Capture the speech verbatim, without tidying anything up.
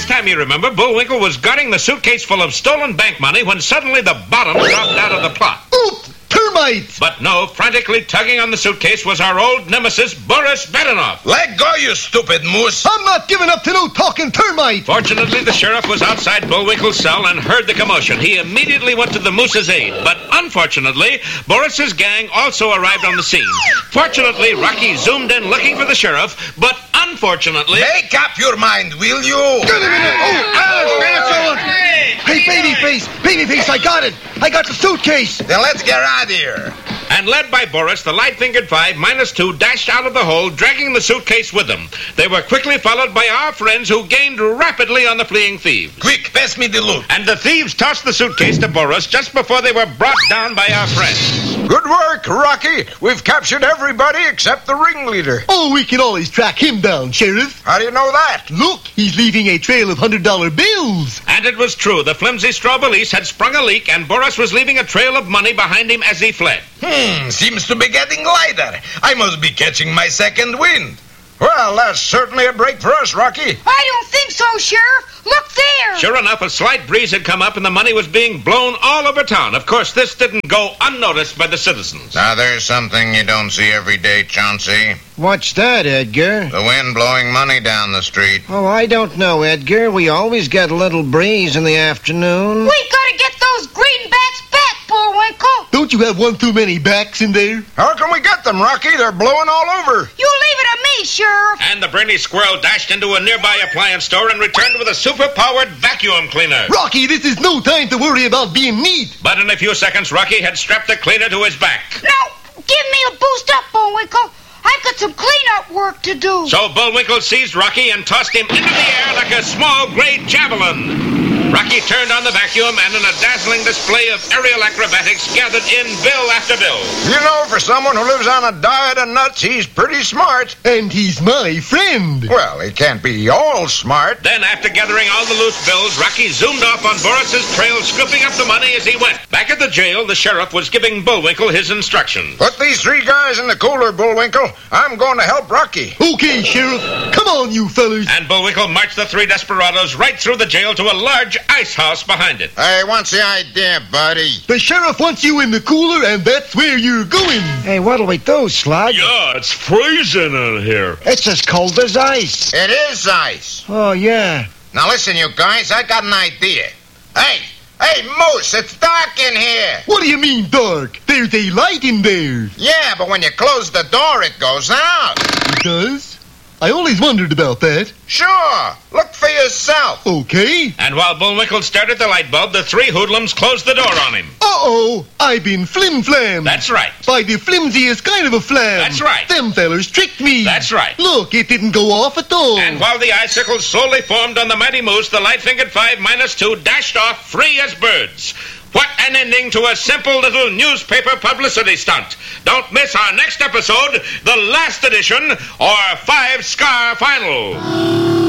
last time you remember, Bullwinkle was guarding the suitcase full of stolen bank money when suddenly the bottom dropped out of the plot. Oop! Termites! But no, frantically tugging on the suitcase was our old nemesis, Boris Badenov. Let go, you stupid moose. I'm not giving up to no talking termite. Fortunately, the sheriff was outside Bullwinkle's cell and heard the commotion. He immediately went to the moose's aid. But unfortunately, Boris's gang also arrived on the scene. Fortunately, Rocky zoomed in looking for the sheriff, but unfortunately... Make up your mind, will you? Get him in there. Oh, Alice, get it someone. Hey, Babyface, Babyface, I got it. I got the suitcase. Then let's get out of here. And led by Boris, the light-fingered five minus two dashed out of the hole, dragging the suitcase with them. They were quickly followed by our friends, who gained rapidly on the fleeing thieves. Quick, pass me the loot. And the thieves tossed the suitcase to Boris just before they were brought down by our friends. Good work, Rocky. We've captured everybody except the ringleader. Oh, we can always track him down, Sheriff. How do you know that? Look, he's leaving a trail of one hundred dollar bills. And it was true. The flimsy straw valise had sprung a leak, and Boris was leaving a trail of money behind him as he fled. Hmm, seems to be getting lighter. I must be catching my second wind. Well, that's certainly a break for us, Rocky. I don't think so, Sheriff. Look there. Sure enough, a slight breeze had come up and the money was being blown all over town. Of course, this didn't go unnoticed by the citizens. Now, there's something you don't see every day, Chauncey. What's that, Edgar? The wind blowing money down the street. Oh, I don't know, Edgar. We always get a little breeze in the afternoon. We gotta get those greenbacks back, Bullwinkle. Don't you have one too many backs in there? How can we get them, Rocky? They're blowing all over. You leave it to me, Sheriff. And the brainy squirrel dashed into a nearby appliance store and returned with a super-powered vacuum cleaner. Rocky, this is no time to worry about being neat. But in a few seconds, Rocky had strapped the cleaner to his back. Now, give me a boost up, Bullwinkle. I've got some cleanup work to do. So Bullwinkle seized Rocky and tossed him into the air like a small gray javelin. Rocky turned on the vacuum, and in a dazzling display of aerial acrobatics, gathered in bill after bill. You know, for someone who lives on a diet of nuts, he's pretty smart. And he's my friend. Well, he can't be all smart. Then, after gathering all the loose bills, Rocky zoomed off on Boris's trail, scooping up the money as he went. Back at the jail, the sheriff was giving Bullwinkle his instructions. Put these three guys in the cooler, Bullwinkle. I'm going to help Rocky. Okay, Sheriff. Come on, you fellas. And Bullwinkle marched the three desperados right through the jail to a large ice house behind it. Hey, what's the idea, buddy? The sheriff wants you in the cooler, and that's where you're going. Hey, what'll we do, Slug? Yeah, it's freezing in here. It's as cold as ice. It is ice. Oh, yeah. Now listen, you guys, I got an idea. Hey, hey, Moose, it's dark in here. What do you mean, dark? There's a light in there. Yeah, but when you close the door, it goes out. It does? I always wondered about that. Sure. Look for yourself. Okay. And while Bullwinkle started the light bulb, the three hoodlums closed the door on him. Uh-oh, I've been flim-flam. That's right. By the flimsiest kind of a flam. That's right. Them fellers tricked me. That's right. Look, it didn't go off at all. And while the icicles slowly formed on the mighty moose, the light-fingered five minus two dashed off free as birds. What an ending to a simple little newspaper publicity stunt. Don't miss our next episode, the last edition, or Five Scar Final.